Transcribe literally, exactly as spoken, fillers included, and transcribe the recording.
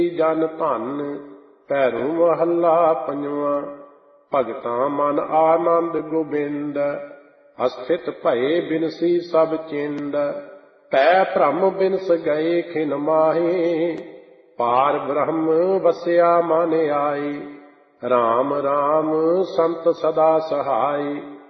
ਜਨ ਧਨ। ਭੈਰੋ ਮਹੱਲਾ ਪੰਜਵਾਂ। ਭਗਤਾਂ ਮਨ ਆਨੰਦ ਗੋਬਿੰਦ। ਅਸਥਿਤ ਭਏ ਬਿਨਸੀ ਸਭ ਚਿੰਦ। ਭੈ ਭ੍ਰਮ ਬਿਨਸ ਗਏ ਖਿਨ ਮਾਹੇ। ਪਾਰ ਬ੍ਰਹਮ ਵਸਿਆ ਮਨ ਆਏ। ਰਾਮ ਰਾਮ ਸੰਤ ਸਦਾ ਸਹਾਈ।